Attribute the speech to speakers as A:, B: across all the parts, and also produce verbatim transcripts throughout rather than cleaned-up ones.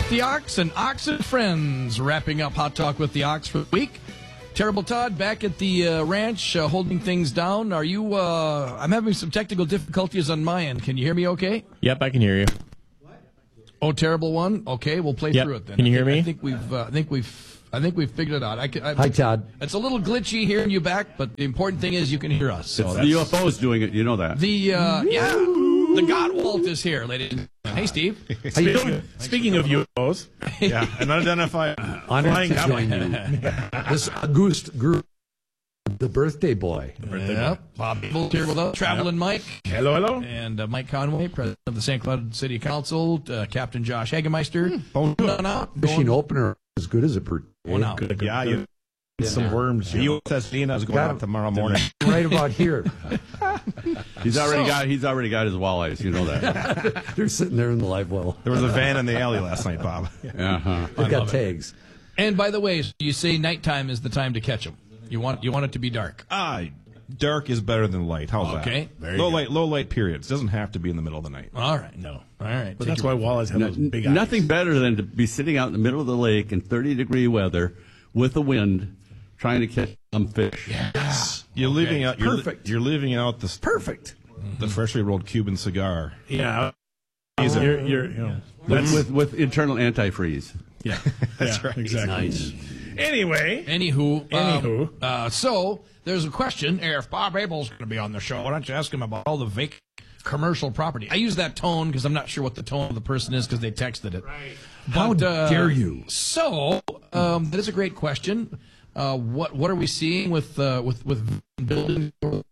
A: Off the Ox and Ox and Friends, wrapping up Hot Talk with the Ox for the week. Terrible Todd back at the uh, ranch, uh, holding things down. Are you, uh, I'm having some technical difficulties on my end. Can you hear me okay?
B: Yep, I can hear you.
A: Oh, Terrible One? Okay, we'll play
B: Yep.
A: through it then.
B: Can you
A: I
B: hear
A: think,
B: me?
A: I think we've, uh, I think we've, I think we've figured it out. I can, I,
C: Hi, Todd.
A: It's a little glitchy hearing you back, but the important thing is you can hear us. So
D: It's
A: that's-
D: the U F O is doing it. You know that.
A: The, uh, yeah, the Godwalt is here, ladies and gentlemen. Hey, Steve.
C: How you doing?
B: Speaking of U F Os,
E: Yeah, an unidentified
C: Honored
E: flying
C: to join you. This August grew the birthday boy.
A: Yep. Bob Beeble here with us. Traveling Mike.
B: hello, hello.
A: And uh, Mike Conway, president of the Saint Cloud City Council, uh, Captain Josh Hagemeister.
E: Bonjour.
A: No, no,
C: Machine opener as good as a birthday.
A: going out.
E: Yeah, you some worms. The U S S Dina is going
C: Got
E: out
C: it.
E: tomorrow morning.
C: Right about here.
D: He's already
A: So-
D: got. He's already got his walleyes. You know that.
C: They're sitting there in the live well.
E: There was a van in the alley last night, Bob.
D: Uh-huh.
C: They've got tags.
A: And by the way, you say nighttime is the time to catch them. You want you want it to be dark.
E: Ah, dark is better than light. How's
A: Okay,
E: that?
A: very
E: low
A: good.
E: light, low light periods. Doesn't have to be in the middle of the night.
A: All right.
B: No.
A: All right.
B: But
A: Take
B: that's
A: your-
B: why walleyes have
D: No-
B: those big eyes.
D: nothing better than to be sitting out in the middle of the lake in thirty degree weather with the wind, trying to catch some fish.
A: Yes.
E: You're leaving out. You're, li-
C: Perfect.
E: You're leaving out the
C: Perfect.
E: the freshly rolled Cuban cigar.
B: Yeah. You're, you're, you know,
D: With, with with internal antifreeze.
B: yeah. That's right. Exactly.
C: Nice.
B: Anyway.
A: Anywho, um,
B: Anywho.
A: uh, so there's a question. If Bob Abel's going to be on the show, why don't you ask him about all the vacant commercial property? I use that tone because I'm not sure what the tone of the person is because they texted it. Right.
C: How dare you.
A: So um, that is a great question. Uh, what what are we seeing with uh, with with buildings?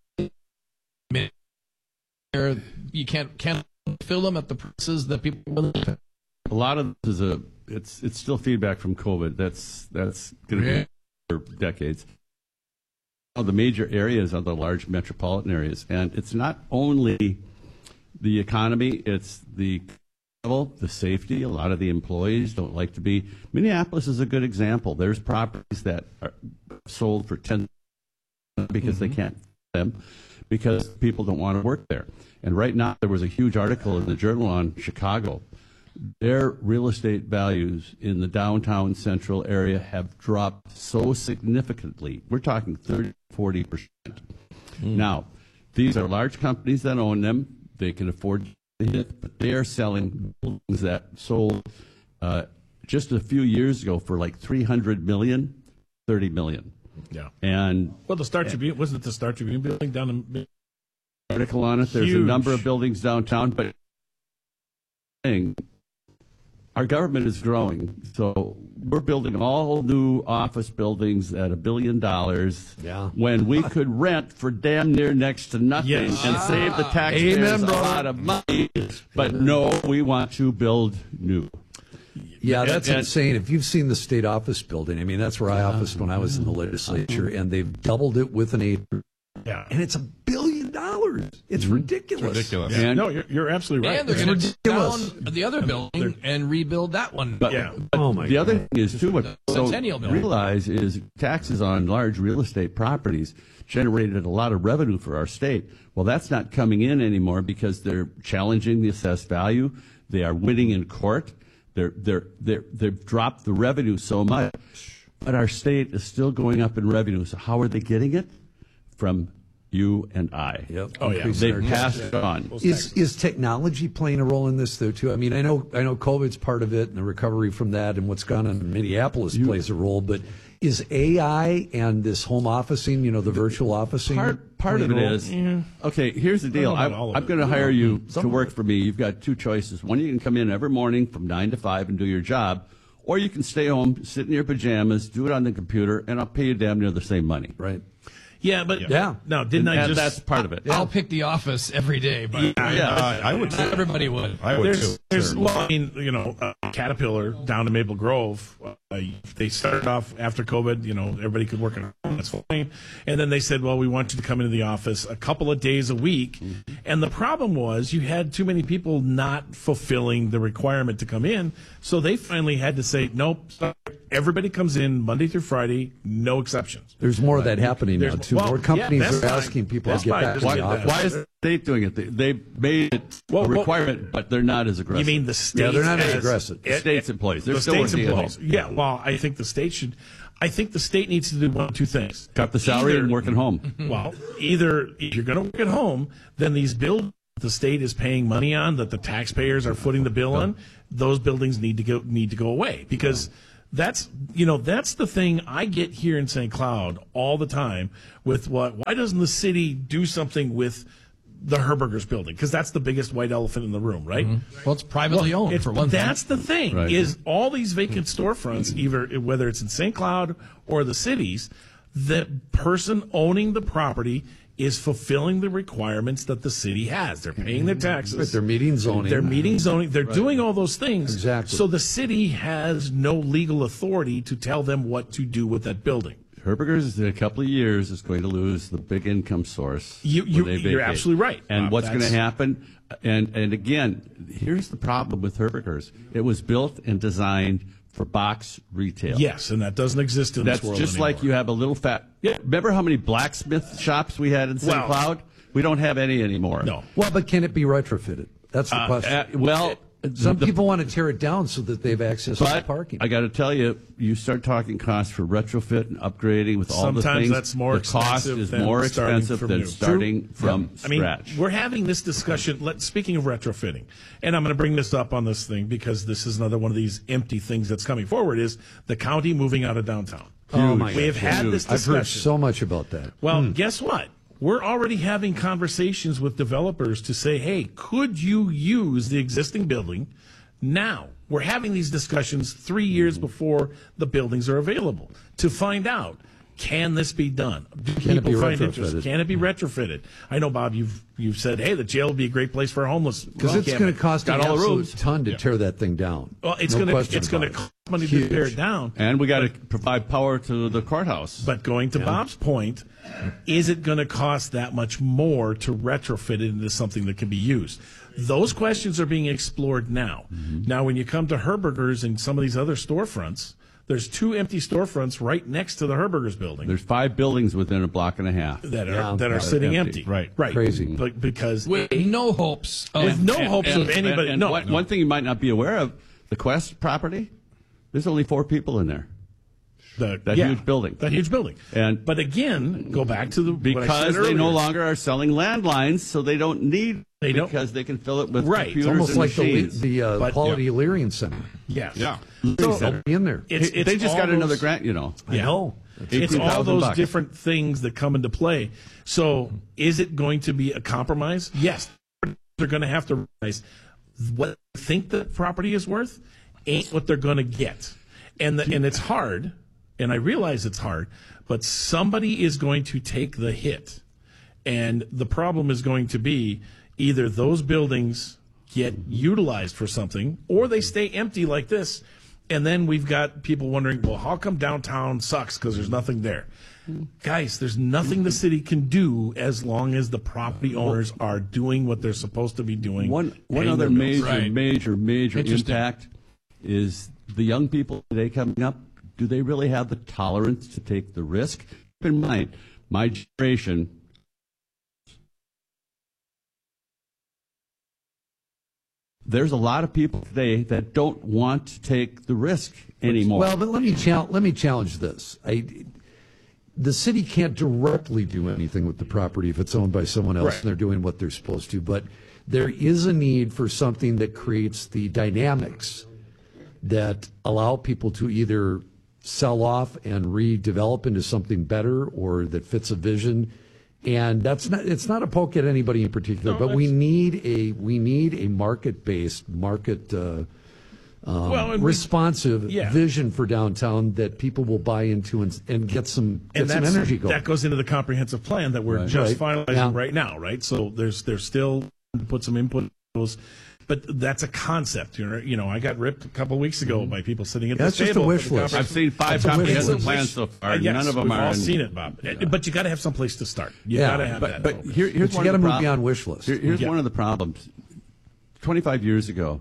A: You can't can't fill them at the prices that people are willing to pay.
D: A lot of this is a. It's it's still feedback from COVID. That's that's going to
A: Yeah.
D: be for decades. The major areas are the large metropolitan areas, and it's not only the economy; it's the level, the safety. A lot of the employees don't like to be. Minneapolis is a good example. There's properties that are sold for ten because they can't them because people don't want to work there. And right now, there was a huge article in the Journal on Chicago. Their real estate values in the downtown central area have dropped so significantly. We're talking thirty, forty percent. Now, these are large companies that own them. They can afford it, but they are selling buildings that sold uh, just a few years ago for like three hundred million, thirty million.
B: Yeah.
D: And
B: Well, the Star Tribune, wasn't it the Star Tribune building down in.
D: article on it. There's
B: Huge.
D: a number of buildings downtown, but our government is growing. So we're building all new office buildings at a billion dollars
C: Yeah.
D: when we could rent for damn near next to nothing
B: Yes.
D: and save the taxpayers
C: Amen,
D: a
C: brother.
D: lot of money. But no, we want to build new.
C: Yeah, that's
D: and-
C: insane. If you've seen the state office building, I mean, that's where I officed when I was in the legislature, and they've doubled it with an acre.
B: Yeah.
C: And it's a billion dollars. It's ridiculous.
E: Ridiculous.
B: Yeah.
D: And-
B: No, you're, you're absolutely right.
A: And they're
C: It's
A: going to
C: ridiculous.
A: down the other building and rebuild that one.
D: But,
B: Yeah.
D: but
C: Oh, my
D: the other
C: God.
D: thing is too what so
A: Centennial building.
D: realize is taxes on large real estate properties generated a lot of revenue for our state. Well, that's not coming in anymore because they're challenging the assessed value. They are winning in court. They're they're they're they've dropped the revenue so much, but our state is still going up in revenue. So how are they getting it? From you and I.
C: Yep.
B: Oh, yeah.
C: Increasing
D: They've
C: our
D: passed it on.
C: Is is technology playing a role in this though too? I mean, I know I know COVID's part of it, and the recovery from that, and what's gone on in Minneapolis plays a role. But is A I and this home officing, you know, the virtual officing,
D: Part part of
C: playing
D: it
C: a role?
D: is okay. Here's the deal.
B: I don't know
D: I'm,
B: about all of
D: I'm
B: it.
D: going to hire you to
C: Some of
D: work
C: it.
D: for me. You've got two choices. One, you can come in every morning from nine to five and do your job, or you can stay home, sit in your pajamas, do it on the computer, and I'll pay you damn near the same money.
C: Right.
B: Yeah, but.
C: Yeah.
B: No, didn't
D: and
B: I just.
D: that's part of it.
A: I'll pick the office every day, but
D: Yeah.
E: Uh, I would.
A: everybody would.
E: I would
B: There's,
E: too.
B: there's
E: Sure.
B: well, I mean, you know, uh, Caterpillar down in Maple Grove, uh, they started off after COVID, you know, everybody could work at home, that's fine. And then they said, well, we want you to come into the office a couple of days a week.
D: Mm-hmm.
B: And the problem was you had too many people not fulfilling the requirement to come in. So they finally had to say, nope, sorry, everybody comes in Monday through Friday, no exceptions.
C: There's more of that happening now,
B: There's-
C: too.
B: well,
C: more companies
B: yeah, Best
C: are
B: Buy-
C: asking people
B: Best
C: to get
B: Buy
C: back to
B: doesn't
C: the
B: get
C: office.
B: that.
D: Why is the state doing it? They, they made it
B: Well,
D: a
B: well-
D: requirement, but they're not as aggressive.
B: You mean the state?
C: Yeah, they're not as
B: has-
C: aggressive.
D: The state's in place. They're
B: the
D: still
B: state's in
D: working at
B: place.
D: home.
B: Yeah, well, I think the state should. I think the state needs to do one of two things:
D: cut the salary
B: Either-
D: and work at home?
B: Well, either if you're going to work at home, then these buildings the state is paying money on, that the taxpayers are footing the bill on, those buildings need to go need to go away, because that's you know that's the thing I get here in Saint Cloud all the time with what why doesn't the city do something with the Herberger's building, because that's the biggest white elephant in the room, right?
A: Well, it's privately owned,
B: It's-
A: for one thing.
B: that's the thing
D: Right.
B: is all these vacant storefronts, either whether it's in Saint Cloud or the cities, the person owning the property is fulfilling the requirements that the city has. They're paying their taxes.
C: Right, they're meeting zoning.
B: They're meeting zoning. They're doing all those things.
C: Exactly.
B: So the city has no legal authority to tell them what to do with that building.
D: Herberger's in a couple of years is going to lose the big income source.
B: You-
D: when
B: you-
D: they
B: you're
D: vacate.
B: absolutely right,
D: And
B: Bob.
D: what's going to
B: That's-
D: happen? And and again, here's the problem with Herberger's. It was built and designed for box retail.
B: Yes, and that doesn't exist in
D: That's
B: this world
D: just
B: anymore.
D: like you have a little fat.
B: Yeah.
D: Remember how many blacksmith shops we had in Saint
B: Well-
D: Cloud? We don't have any anymore.
B: No.
C: Well, but can it be retrofitted? That's the question.
D: Uh, well,
C: Some
D: the-
C: people want to tear it down so that they have access to the
D: But
C: parking.
D: I got to tell you, you start talking costs for retrofit and upgrading with all the
B: Sometimes
D: things.
B: that's more
D: the cost
B: expensive
D: is
B: than
D: more
B: starting
D: expensive
B: from
D: than
B: new.
D: starting from
B: I mean,
D: scratch.
B: we're having this discussion. Let, speaking of retrofitting, and I'm going to bring this up on this thing because this is another one of these empty things that's coming forward, is the county moving out of downtown.
C: Oh, my
B: We have
C: gosh.
B: had this
C: I've
B: discussion.
C: heard so much about that.
B: Well, guess what? We're already having conversations with developers to say, hey, could you use the existing building now? We're having these discussions three years before the buildings are available to find out, can this be done? Do
C: Can it
B: people
C: be
B: find interest?
C: retrofitted?
B: Can it be retrofitted? I know, Bob, you've you've said, hey, the jail would be a great place for a homeless.
C: Because it's going to cost an
B: Got all the
C: absolute
B: rooms.
C: ton to tear that thing down.
B: Well, it's
C: No
B: going to
C: question
B: it's going to
C: about it.
B: cost money
C: Huge.
B: to tear it down.
D: And we got to provide power to the courthouse.
B: But going to Bob's point, is it going to cost that much more to retrofit it into something that can be used? Those questions are being explored now.
C: Mm-hmm.
B: Now, when you come to Herberger's and some of these other storefronts, there's two empty storefronts right next to the Herberger's building
D: There's five buildings within a block and a half.
B: that are
C: Yeah.
B: that are
C: Yeah,
B: sitting
D: empty.
B: empty.
E: Right.
B: right,
C: Crazy.
B: But because
A: With no hopes of
B: with no
D: And-
B: hopes
D: and-
B: of anybody.
D: And, and
B: no,
D: one,
B: no.
D: one thing you might not be aware of, the Quest property, there's only four people in there.
B: the,
D: that
B: yeah,
D: huge building.
B: that huge building.
D: And-
B: but again, go back to the what I said
D: Because they no
B: earlier.
D: longer are selling landlines, so they don't need
B: They don't-
D: because they can fill it with
B: Right. It's
D: computers
C: It's almost
D: and
C: like the,
D: machines.
C: the uh,
B: But-
C: Quality Illyrian Center.
B: Yeah,
E: Yeah.
C: So,
B: So
C: be in there.
B: it's, it's
D: they just
B: all
D: got another
B: those-
D: grant, you know.
C: I know.
B: It's
D: eighteen
B: all
D: thousand
B: those
D: bucks.
B: different things that come into play. So, is it going to be a compromise? Yes. They're going to have to realize what they think the property is worth ain't what they're going to get. And the, and it's hard, and I realize it's hard, but somebody is going to take the hit. And the problem is going to be either those buildings get utilized for something or they stay empty like this. And then we've got people wondering, well, how come downtown sucks because there's nothing there? Guys, there's nothing the city can do as long as the property owners are doing what they're supposed to be doing.
D: One one
B: paying
D: other
B: their bills.
D: major,
A: Right.
D: major, major
A: Interesting.
D: impact is the young people today coming up. Do they really have the tolerance to take the risk? Keep in mind, my generation. There's a lot of people today that don't want to take the risk anymore.
C: Well, but let me chal- let me challenge this. I, the city can't directly do anything with the property if it's owned by someone else
B: Right.
C: and they're doing what they're supposed to. But there is a need for something that creates the dynamics that allow people to either sell off and redevelop into something better or that fits a vision. And that's not it's not a poke at anybody in particular,
B: No,
C: but we
B: that's-
C: need a we need a market based market uh, um,
B: Well, and we-
C: responsive
B: yeah.
C: vision for downtown that people will buy into and, and get some get
B: and
C: some
B: that's-
C: energy going.
B: that goes into the comprehensive plan that we're
D: Right.
B: just
C: Right.
B: finalizing
C: Yeah.
B: right now, right? So there's there's still to put some input in those, but that's a concept. You know, you know, I got ripped a couple of weeks ago by people sitting at
C: Yeah,
B: this
C: it's just a
B: table.
C: wish
B: for the
C: list.
D: I've seen five
C: That's a wish
D: comprehensive
C: list.
D: plans so far.
B: Uh, yes,
D: None of them
B: we've
D: are.
B: all
D: in-
B: seen it, Bob. But you got to have some place to start. You
C: Yeah,
B: got to have
D: But,
B: that.
D: but
B: focus.
D: here, here's
C: But you
D: one
C: got to
D: of the
C: move
D: prob-
C: beyond wish lists.
D: Here- here's
B: Yeah.
D: one of the problems. twenty-five years ago,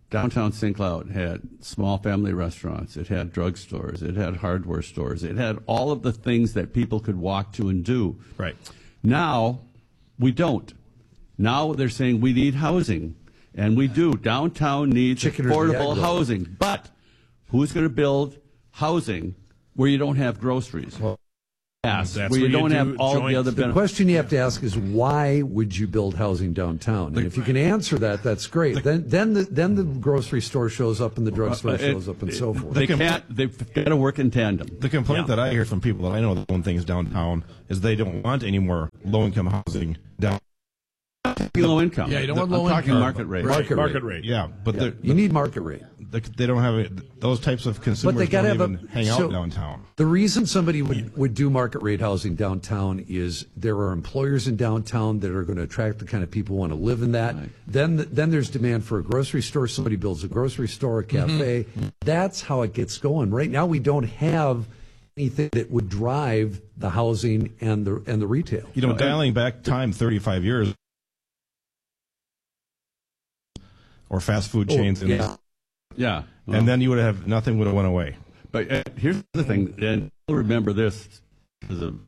D: Downtown Saint Cloud had small family restaurants. It had drugstores. It had hardware stores. It had all of the things that people could walk to and do.
E: Right.
D: Now, we don't. Now they're saying we need housing. And we do. Downtown needs
C: Chicken or the
D: affordable
C: egg, though.
D: housing. But who's going to build housing where you don't have groceries? Yes,
B: That's
D: where you
B: where you
D: don't
B: do
D: have all
B: joint-
D: the other
C: The
D: benefits.
C: question you have to ask is why would you build housing downtown? And if you can answer that, that's great. Then then the then the grocery store shows up and the drugstore
D: Uh, it-
C: shows up and so forth.
D: They
E: The compl-
D: can't. They've got to work in tandem.
E: The complaint
B: Yeah.
E: that I hear from people that I know that own things downtown is they don't want any more low-income housing down.
D: Low income.
A: Yeah, you don't want
D: I'm
A: low
D: talking
A: income.
D: market rate.
C: Market
B: Market
C: rate.
B: rate.
E: Yeah, but
C: Yeah,
E: they're-
C: you need market rate.
E: they, they don't have it. Those types of consumers
C: But they got to
E: don't
C: have
E: even
C: a
E: hang out
C: so
E: downtown.
C: The reason somebody would, would do market rate housing downtown is there are employers in downtown that are going to attract the kind of people who want to live in that. Then then there's demand for a grocery store. Somebody builds a grocery store, a cafe. That's how it gets going. Right now, we don't have anything that would drive the housing and the and the retail.
E: You know, dialing back time thirty-five years, or fast food
C: Oh,
E: chains, in
C: yeah.
D: Yeah.
E: and then you would have nothing would have went away.
D: But uh, here's the thing, and you'll remember this as a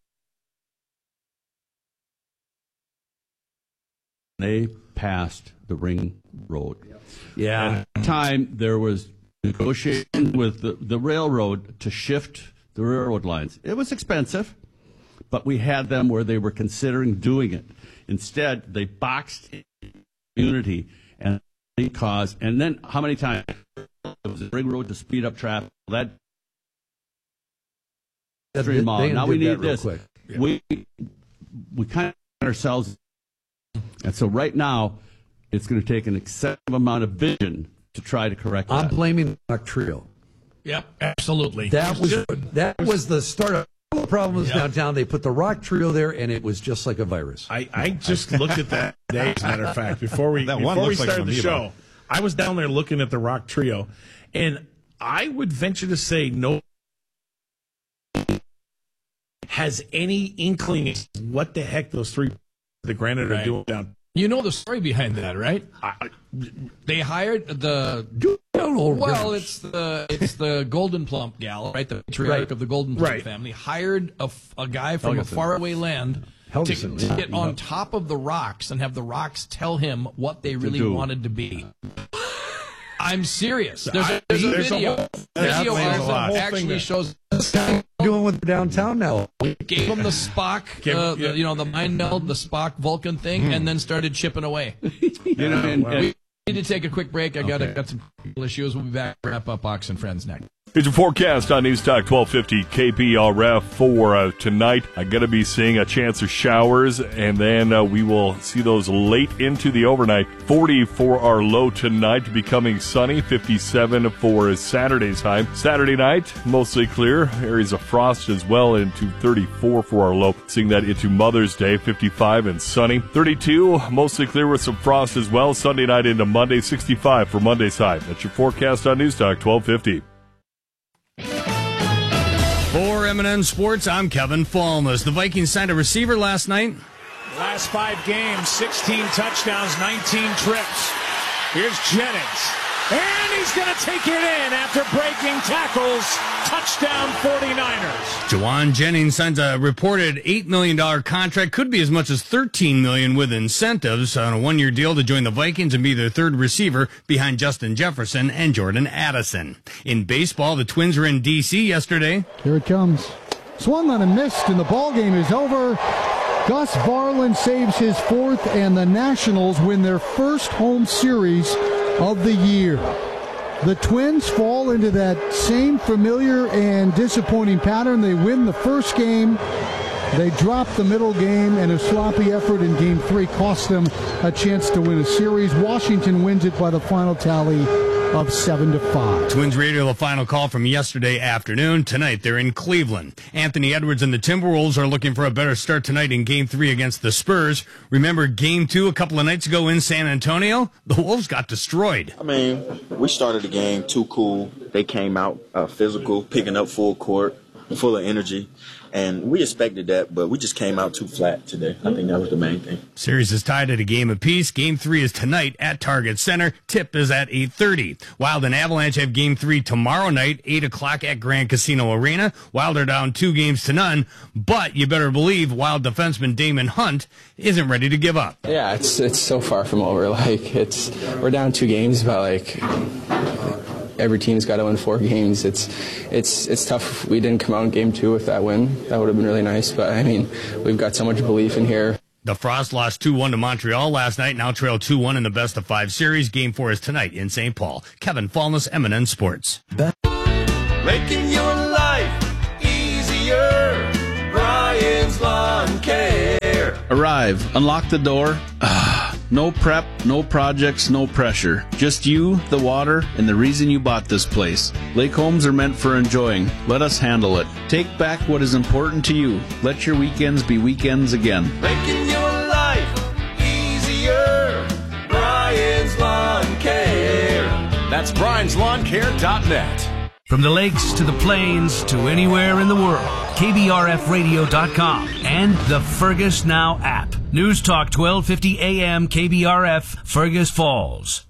D: they passed the Ring Road.
C: Yeah.
D: At the time, there was negotiation with the, the railroad to shift the railroad lines. It was expensive, but we had them where they were considering doing it. Instead, they boxed community and cause, and then how many times it was a Ring Road to speed up traffic? That
C: They-
D: Stream Mall.
C: they
D: Now we
C: undid
D: need
C: that real
D: this.
C: quick.
D: We we kind of ourselves, and so right now, it's going to take an excessive amount of vision to try to correct
C: I'm
D: that.
C: blaming Rock Trio.
A: Yep, absolutely.
C: That was that was the start of all the problems downtown. They put the Rock Trio there, and it was just like a virus.
B: I, I just looked at that today, as a matter of fact, before we,
E: That one
B: before we
E: looks like
B: started
E: an
B: the
E: amoeba.
B: show. I was down there looking at the Rock Trio, and I would venture to say no has any inkling as to what the heck those three the Granite are
A: Right.
B: doing down.
A: You know the story behind that, right? They hired the
C: Oh,
A: well,
C: Rich.
A: it's the it's the Golden Plump gal, right? The patriarch
C: Right.
A: of the Golden Plump
B: Right.
A: family hired a, f- a guy from a
D: Helgeson.
A: faraway land to,
C: Helgeson,
A: to
C: yeah.
A: get on top of the rocks and have the rocks tell him what they really
D: do.
A: wanted to be. I'm serious. There's a,
B: I-
A: there's a
B: there's a
A: video.
B: whole-
A: video
B: there's a
A: of
B: whole
A: it
B: thing
A: actually
B: there.
A: shows
C: doing with downtown now.
A: gave him the Spock,
B: Give-
A: uh,
B: yeah.
A: the, you know, the mind meld, the Spock Vulcan thing, and then started chipping away.
D: You know, and,
B: wow.
D: and-
A: We need to take a quick break. I got got some issues. We'll be back. Wrap up Ox and Friends next.
F: It's a forecast on News Talk twelve fifty K P R F for uh, tonight. I'm going to be seeing a chance of showers, and then uh, we will see those late into the overnight. forty for our low tonight, becoming sunny. fifty-seven for Saturday's high. Saturday night, mostly clear. Areas of frost as well into thirty-four for our low. Seeing that into Mother's Day, fifty-five and sunny. thirty-two, mostly clear with some frost as well. Sunday night into Monday, sixty-five for Monday's high. That's your forecast on News Talk twelve fifty.
G: For M and N Sports, I'm Kevin Falmas. The Vikings signed a receiver last night.
H: Last five games, sixteen touchdowns, nineteen trips. Here's Jennings. And he's going to take it in after breaking tackles. Touchdown forty-niners.
G: Jawan Jennings signs a reported eight million dollars contract, could be as much as thirteen million dollars with incentives on a one-year deal to join the Vikings and be their third receiver behind Justin Jefferson and Jordan Addison. In baseball, the Twins were in D C yesterday.
I: Here it comes. Swung on and missed, and the ball game is over. Gus Varland saves his fourth, and the Nationals win their first home series of the year. The Twins fall into that same familiar and disappointing pattern. They win the first game. They drop the middle game, and a sloppy effort in game three cost them a chance to win a series. Washington wins it by the final tally of seven to five.
G: Twins radio the final call from yesterday afternoon. Tonight they're in Cleveland. Anthony Edwards and the Timberwolves are looking for a better start tonight in game three against the Spurs. Remember game two a couple of nights ago in San Antonio? The Wolves got destroyed.
J: I mean, we started the game too cool. They came out uh, physical, picking up full court. full of energy. And we expected that, but we just came out too flat today. I think that was the main thing.
G: Series is tied at a game apiece. Game three is tonight at Target Center. Tip is at eight thirty. Wild and Avalanche have game three tomorrow night, eight o'clock at Grand Casino Arena. Wild are down two games to none, but you better believe Wild defenseman Damon Hunt isn't ready to give up.
K: Yeah, it's it's so far from over. Like, it's we're down two games, but like every team's got to win four games. It's it's it's tough. We didn't come out in game two with that win. That would have been really nice. But I mean, we've got so much belief in here.
G: The Frost lost two one to Montreal last night, now trail two one in the best of five series. Game four is tonight in Saint Paul. Kevin Fallness, M and N Sports.
L: Making your life easier. Brian's Lawn Care.
M: Arrive, unlock the door. No prep, no projects, no pressure. Just you, the water, and the reason you bought this place. Lake homes are meant for enjoying. Let us handle it. Take back what is important to you. Let your weekends be weekends again.
L: Making your life easier. Brian's Lawn Care.
N: That's Brian's Lawn Care dot net.
O: From the lakes to the plains to anywhere in the world, K B R F radio dot com and the Fergus Now app. News Talk twelve fifty A M K B R F, Fergus Falls.